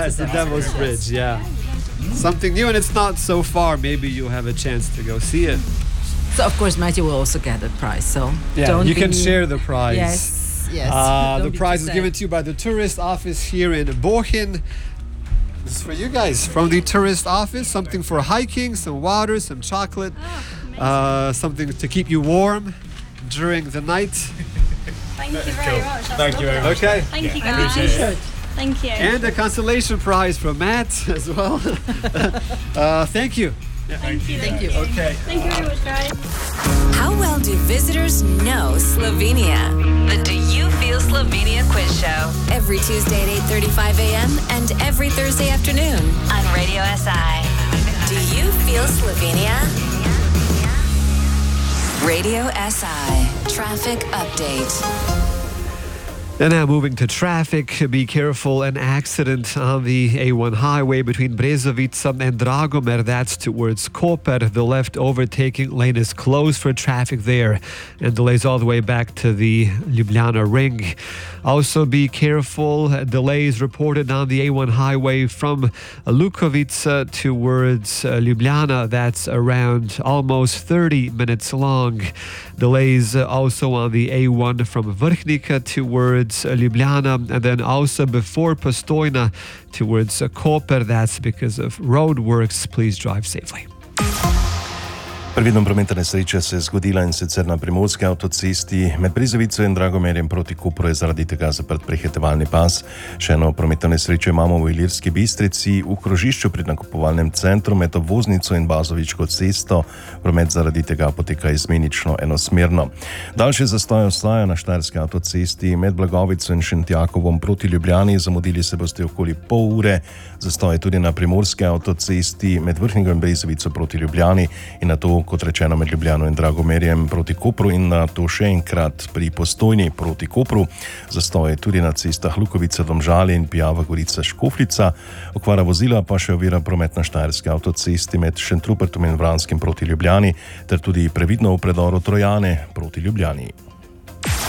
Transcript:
it's the Devil's Bridge, yeah. Something new, and it's not so far. Maybe you'll have a chance to go see it. So, of course, Matthew will also get the prize. So, you can share the prize. Yes. The prize is given to you by the tourist office here in Bochum. This is for you guys from the tourist office. Something for hiking, some water, some chocolate, something to keep you warm during the night. Thank you very much. Thank you very much. Okay. Thank you guys. Thank you. And a consolation prize from Matt as well. Thank you. Thank you. Okay. Thank you very much, guys. How well do visitors know Slovenia? The Do You Feel Slovenia quiz show. Every Tuesday at 8:35 a.m. and every Thursday afternoon on Radio SI. Do you feel Slovenia? Radio SI. Traffic update. And now moving to traffic, be careful, an accident on the A1 highway between Brezovica and Dragomer, that's towards Koper. The left overtaking lane is closed for traffic there and delays all the way back to the Ljubljana ring. Also be careful, delays reported on the A1 highway from Lukovica towards Ljubljana, that's around almost 30 minutes long. Delays also on the A1 from Vrhnika towards Ljubljana, and then also before Postojna towards Koper. That's because of road works. Please drive safely. Previdno prometna nesreča se je zgodila in sicer na primorski avtocesti med Brezovico in Dragomerjem proti Kopru je zaradi tega zaprt prehitevalni pas. Še eno prometno nesrečo imamo v Ilirski Bistrici v krožišču pred nakupovalnem centru med obvoznico in Bazovičko cesto. Promet zaradi tega poteka izmenično enosmerno. Daljše zastoje ostajajo na Štajerski avtocesti med Blagovico in Šentjakovom proti Ljubljani. Zamudili se boste okoli pol ure. Zastoj je tudi na primorski avtocesti med Vrhnikom in Brezovico proti Ljubljani in na to, kot rečeno, med Ljubljano in Dragomerjem proti Kopru in na to še enkrat pri Postojni proti Kopru. Zastoj je tudi na cestah Lukovica, Domžale in Pijava Gorica Škofljica. Okvara vozila pa še ovira promet na Štajerski avtocesti med Šentrupertom in Vranskim proti Ljubljani ter tudi previdno v predoru Trojane proti Ljubljani.